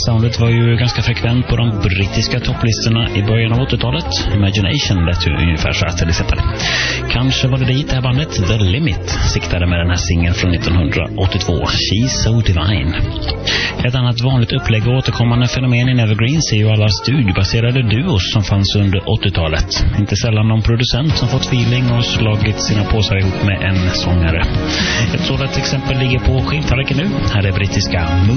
soundet var ju ganska frekvent på de brittiska topplistorna i början av 80-talet. Imagination lät ju ungefär så här till exempel. Kanske var det dit det här bandet The Limit siktade med den här singeln från 1982, She's So Divine. Ett annat vanligt upplägg och återkommande fenomen i Evergreens är ju alla studiobaserade duos som fanns under 80-talet. Inte sällan någon producent som fått feeling och slagit sina påsar ihop med en sångare. Ett sådant exempel ligger på skivtallriken nu. Här är brittiska